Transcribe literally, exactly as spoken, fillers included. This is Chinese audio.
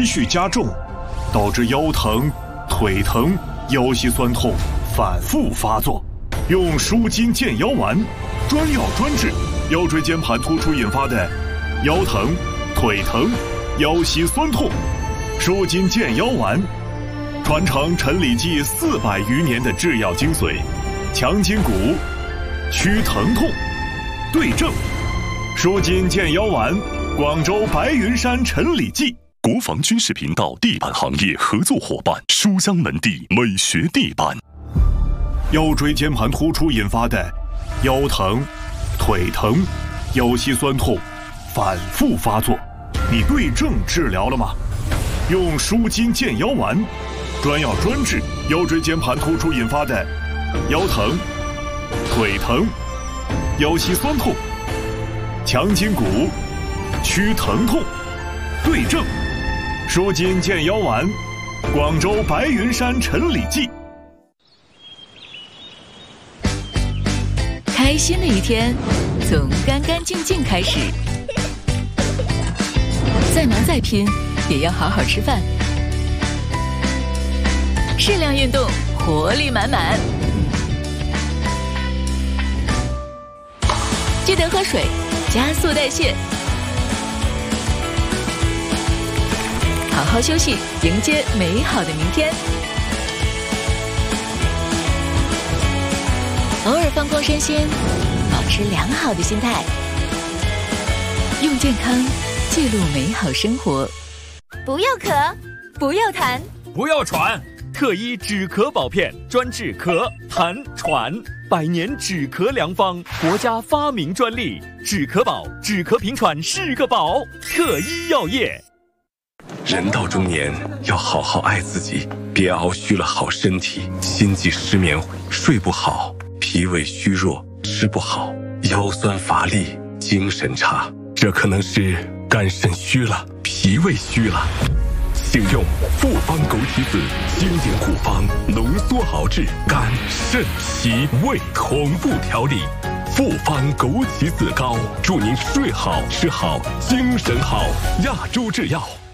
续加重，导致腰疼、腿疼、腰膝酸痛反复发作。用舒筋健腰丸，专药专治腰椎间盘突出引发的腰疼、腿疼、腰膝酸痛。舒筋健腰丸，传承陈李济四百余年的制药精髓，强筋骨，祛疼痛，对症。舒筋健腰丸，广州白云山陈李济。 国防军事频道地板行业合作伙伴，书香门第美学地板。 腰椎间盘突出引发的腰疼、腿疼、腰膝酸痛反复发作，你对症治疗了吗？用舒筋健腰丸，专药专治腰椎间盘突出引发的腰疼、腿疼、腰膝酸痛，强筋骨，祛疼痛，对症。舒筋健腰丸，广州白云山陈李济。 开心的一天从干干净净开始，再忙再拼也要好好吃饭，适量运动，活力满满。记得喝水，加速代谢。好好休息，迎接美好的明天。偶尔放空身心，保持良好的心态，用健康记录美好生活。 不要咳，不要痰， 不要喘。特一止咳宝片，专治咳、痰、喘，百年止咳良方，国家发明专利。止咳宝，止咳平喘是个宝。特一药业。 人到中年，要好好爱自己，别熬虚了好身体，心悸失眠，睡不好，脾胃虚弱，吃不好，腰酸乏力，精神差，这可能是肝肾虚了，脾胃虚了。请用复方枸杞子经典古方，浓缩熬制肝肾脾胃同步调理。复方枸杞子膏，祝您睡好吃好精神好。亚洲制药。